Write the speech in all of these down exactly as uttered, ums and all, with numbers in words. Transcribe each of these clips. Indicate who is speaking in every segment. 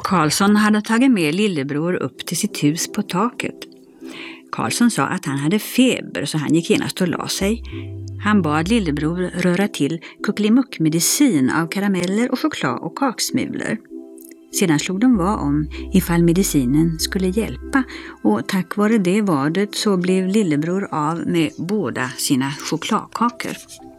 Speaker 1: Karlsson hade tagit med lillebror upp till sitt hus på taket. Karlsson sa att han hade feber så han gick genast och la sig. Han bad lillebror röra till kuckelimuckmedicin av karameller och choklad och kaksmulor. Sedan slog de vad om ifall medicinen skulle hjälpa och tack vare det vadet så blev lillebror av med båda sina chokladkakor.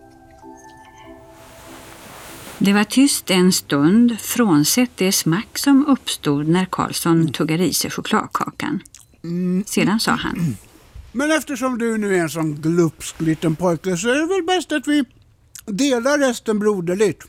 Speaker 1: Det var tyst en stund frånsett det smack som uppstod när Karlsson tuggade i sig chokladkakan. Sedan sa han:
Speaker 2: Men eftersom du nu är en sån glupsk liten pojke så är det väl bäst att vi delar resten broderligt.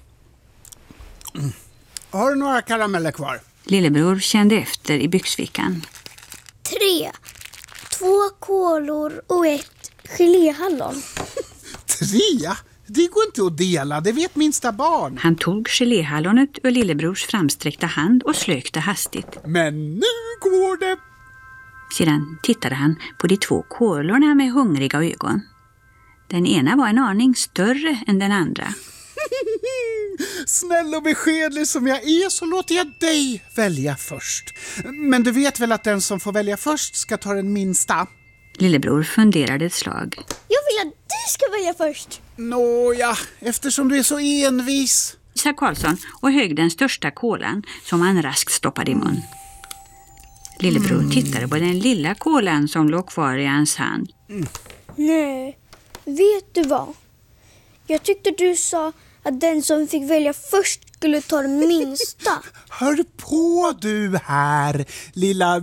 Speaker 2: Har du några karameller kvar?
Speaker 1: Lillebror kände efter i byxfickan.
Speaker 3: Tre. Två kolor och ett geléhallon.
Speaker 2: Tre? Det går inte att dela, det vet minsta barn.
Speaker 1: Han tog geléhallonet ur lillebrors framsträckta hand och slökte hastigt.
Speaker 2: Men nu går det!
Speaker 1: Sedan tittade han på de två kolorna med hungriga ögon. Den ena var en aning större än den andra.
Speaker 2: Snäll och beskedlig som jag är så låter jag dig välja först. Men du vet väl att den som får välja först ska ta den minsta?
Speaker 1: Lillebror funderade ett slag.
Speaker 3: Jag vill att du ska välja först.
Speaker 2: Nåja, eftersom du är så envis,
Speaker 1: sa Karlsson och högg den största kolan som han raskt stoppade i mun. Lillebror mm. tittade på den lilla kolan som låg kvar i hans hand.
Speaker 3: Mm. Nej, vet du vad? Jag tyckte du sa att den som fick välja först skulle ta den minsta.
Speaker 2: Hör på du här, lilla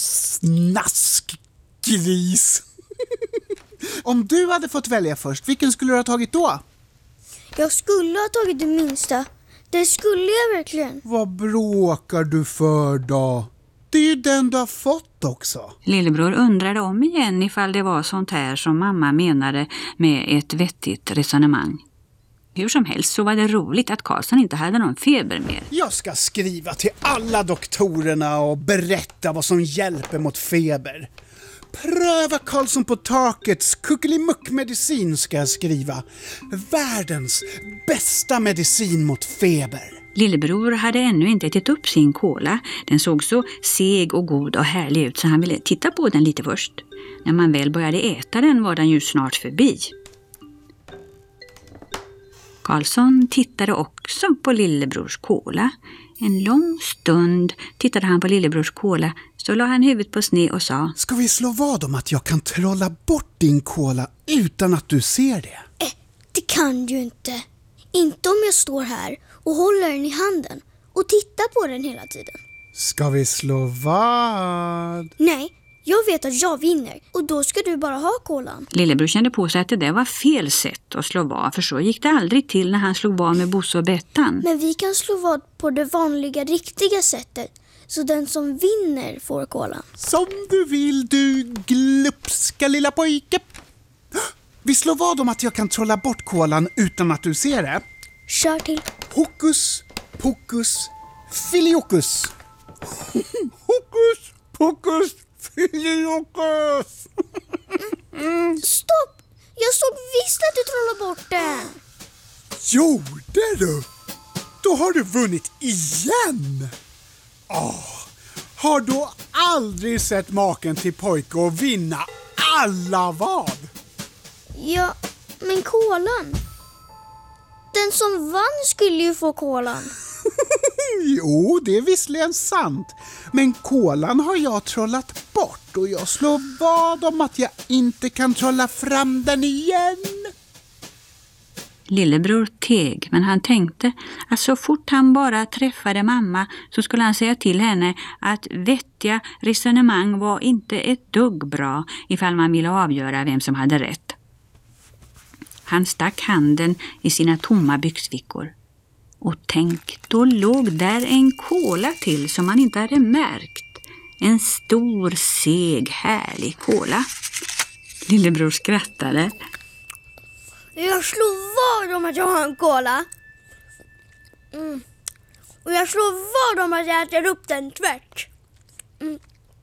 Speaker 2: snaskgris. Om du hade fått välja först, vilken skulle du ha tagit då?
Speaker 3: Jag skulle ha tagit den minsta. Det skulle jag verkligen.
Speaker 2: Vad bråkar du för då? Det är ju den du har fått också.
Speaker 1: Lillebror undrade om igen ifall det var sånt här som mamma menade med ett vettigt resonemang. Hur som helst så var det roligt att Karlsson inte hade någon feber mer.
Speaker 2: Jag ska skriva till alla doktorerna och berätta vad som hjälper mot feber. Pröva Karlsson på takets kuckelimuckmedicin ska jag skriva. Världens bästa medicin mot feber.
Speaker 1: Lillebror hade ännu inte ätit upp sin kola. Den såg så seg och god och härlig ut så han ville titta på den lite först. När man väl började äta den var den ju snart förbi. Karlsson tittade också på lillebrors kola. En lång stund tittade han på lillebrors kola, så la han huvudet på sned och sa:
Speaker 2: Ska vi slå vad om att jag kan trolla bort din kola utan att du ser det?
Speaker 3: Eh, det kan du inte. Inte om jag står här och håller den i handen och tittar på den hela tiden.
Speaker 2: Ska vi slå vad?
Speaker 3: Nej, jag vet att jag vinner och då ska du bara ha kolan.
Speaker 1: Lillebror kände på sig att det där var fel sätt att slå vad, för så gick det aldrig till när han slog vad med Bosse och Bettan.
Speaker 3: Men vi kan slå vad på det vanliga riktiga sättet, så den som vinner får kolan.
Speaker 2: Som du vill, du glupska lilla pojke. Vi slår vad om att jag kan trolla bort kolan utan att du ser det.
Speaker 3: Kör till.
Speaker 2: Hokus, pokus, filiokus. Hokus, pokus, filiokus.
Speaker 3: Stopp! Jag såg visst att du trollade bort den.
Speaker 2: Gjorde du? Då har du vunnit igen. Åh, har du aldrig sett maken till pojke och vinna alla vad?
Speaker 3: Ja, men kolan. Den som vann skulle ju få kolan.
Speaker 2: Jo, det är visserligen sant. Men kolan har jag trollat bort och jag slår vad om att jag inte kan trolla fram den igen.
Speaker 1: Lillebror teg, men han tänkte att så fort han bara träffade mamma så skulle han säga till henne att vettiga resonemang var inte ett dugg bra ifall man ville avgöra vem som hade rätt. Han stack handen i sina tomma byxfickor. Och tänk, då låg där en kola till som man inte hade märkt. En stor, seg, härlig kola. Lillebror skrattade.
Speaker 3: Jag slår vad om att jag har en kola. Mm. Och jag slår vad om att jag äter upp den tvärt. Mm.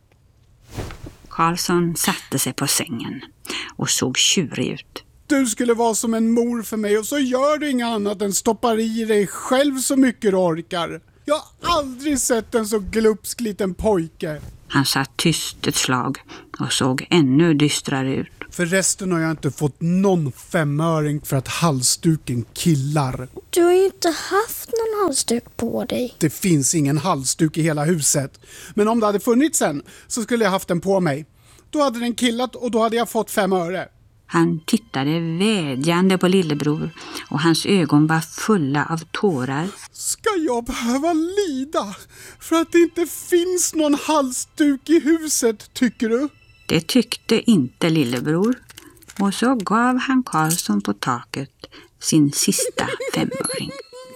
Speaker 1: Karlsson satte sig på sängen och såg tjurig ut.
Speaker 2: Du skulle vara som en mor för mig och så gör du inget annat än stoppar i dig själv så mycket du orkar. Jag har aldrig sett en så glupsk liten pojke.
Speaker 1: Han satt tyst ett slag och såg ännu dystrare ut.
Speaker 2: Förresten har jag inte fått någon femöring för att halsduken killar.
Speaker 3: Du har ju inte haft någon halsduk på dig.
Speaker 2: Det finns ingen halsduk i hela huset. Men om det hade funnits en så skulle jag haft den på mig. Då hade den killat och då hade jag fått fem öre.
Speaker 1: Han tittade vädjande på lillebror och hans ögon var fulla av tårar.
Speaker 2: Ska jag behöva lida för att det inte finns någon halsduk i huset, tycker du?
Speaker 1: Det tyckte inte lillebror, och så gav han Karlsson på taket sin sista femöring.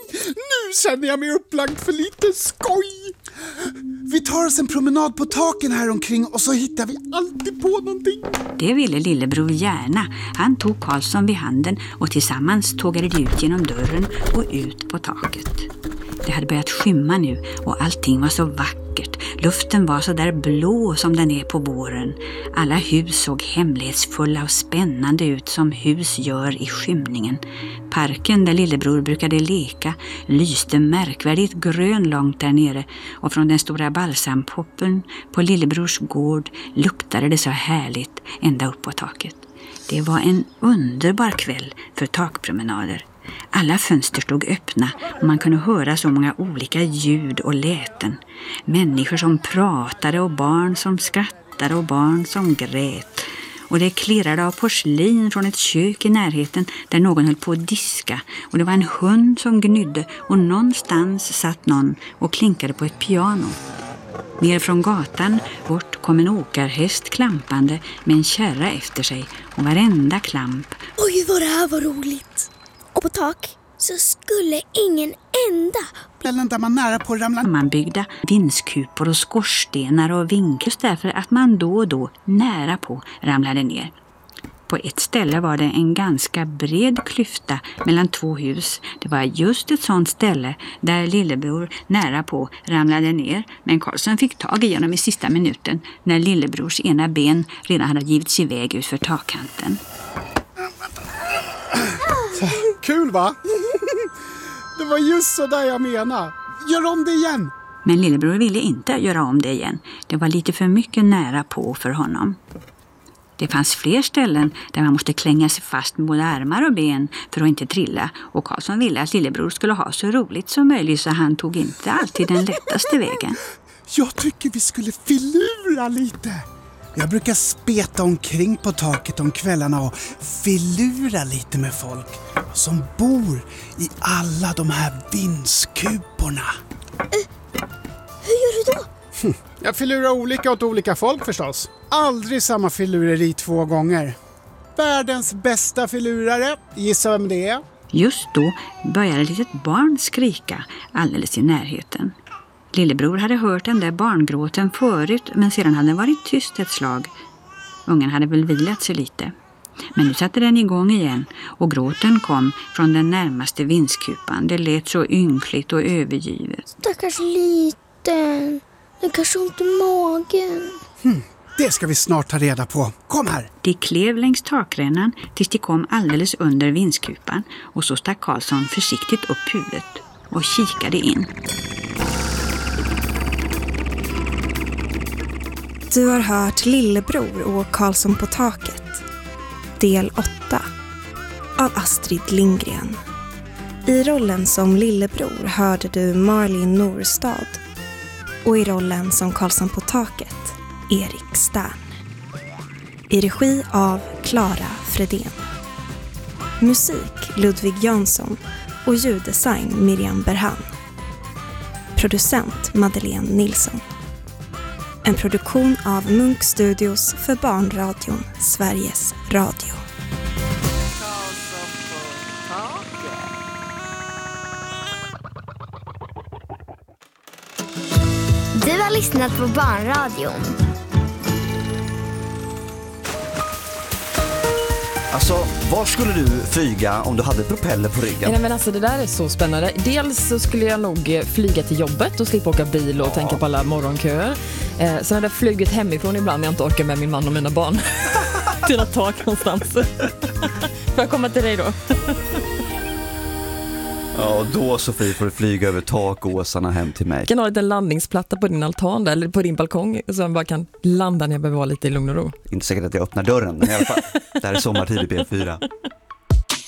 Speaker 2: Nu känner jag mig upplagd för lite skoj. Vi tar oss en promenad på taken här omkring och så hittar vi alltid på någonting.
Speaker 1: Det ville lillebror gärna. Han tog Karlsson vid handen och tillsammans tågade de ut genom dörren och ut på taket. Det hade börjat skymma nu och allting var så vackert. Luften var så där blå som den är på våren. Alla hus såg hemlighetsfulla och spännande ut som hus gör i skymningen. Parken där lillebror brukade leka lyste märkvärdigt grön långt där nere och från den stora balsampoppen på lillebrors gård luktade det så härligt ända upp på taket. Det var en underbar kväll för takpromenader. Alla fönster stod öppna och man kunde höra så många olika ljud och läten. Människor som pratade och barn som skrattade och barn som grät. Och det klirrade av porslin från ett kök i närheten där någon höll på att diska. Och det var en hund som gnydde och någonstans satt någon och klinkade på ett piano. Ner från gatan bort kom en åkarhäst klampande med en kärra efter sig och varenda klamp.
Speaker 3: Oj, vad det här var roligt! Och på tak så skulle ingen enda
Speaker 2: Ställen där man nära på ramlar.
Speaker 1: Man byggde vindskupor och skorstenar och vinklar just därför att man då och då nära på ramlade ner. På ett ställe var det en ganska bred klyfta mellan två hus. Det var just ett sånt ställe där lillebror nära på ramlade ner. Men Karlsson fick tag i honom i sista minuten när lillebrors ena ben redan hade givits iväg ut för takkanten.
Speaker 2: Kul, va? Det var just så där jag menar. Gör om det igen.
Speaker 1: Men lillebror ville inte göra om det igen. Det var lite för mycket nära på för honom. Det fanns fler ställen där man måste klänga sig fast med både armar och ben för att inte trilla. Och Karlsson ville att lillebror skulle ha så roligt som möjligt så han tog inte alltid den lättaste vägen.
Speaker 2: Jag tycker vi skulle filura lite. Jag brukar speta omkring på taket om kvällarna och filura lite med folk som bor i alla de här vindskuporna.
Speaker 3: Uh, hur gör du då?
Speaker 2: Hm. Jag filurar olika åt olika folk förstås. Aldrig samma filureri två gånger. Världens bästa filurare, gissa vem det är?
Speaker 1: Just då började ett litet barn skrika alldeles i närheten. Lillebror hade hört den där barngråten förut men sedan hade den varit tyst ett slag. Ungen hade väl vilat sig lite. Men nu satte den igång igen och gråten kom från den närmaste vindskupan. Det lät så ynkligt och övergivet.
Speaker 3: Stackars liten. Den kanske ont i magen.
Speaker 2: Hmm, det ska vi snart ta reda på. Kom här!
Speaker 1: De klev längs takrännan tills de kom alldeles under vindskupan och så stack Karlsson försiktigt upp huvudet och kikade in.
Speaker 4: Du har hört Lillebror och Karlsson på taket. Del åtta av Astrid Lindgren. I rollen som Lillebror hörde du Marlin Norstad. Och i rollen som Karlsson på taket, Erik Stern. I regi av Clara Fredén. Musik Ludvig Jönsson och ljuddesign Miriam Berhan. Producent Madeleine Nilsson. En produktion av Munk Studios för barnradion Sveriges Radio.
Speaker 5: Du har lyssnat på barnradion.
Speaker 6: Alltså, var skulle du flyga om du hade propeller på ryggen?
Speaker 7: Nej, men alltså det där är så spännande. Dels så skulle jag nog flyga till jobbet och slippa åka bil och ja. tänka på alla morgonköer. Eh, sen hade jag flugit hemifrån ibland när jag inte orkar med min man och mina barn. till att tak någonstans. Får jag komma till dig då?
Speaker 6: Ja, och då Sofie får du flyga över takåsarna hem till mig.
Speaker 7: Jag kan ha en liten landningsplatta på din altan där, eller på din balkong så jag bara kan landa när jag behöver vara lite i lugn och ro.
Speaker 6: Inte säkert att jag öppnar dörren, men i alla fall. Det här är Sommartid i P fyra.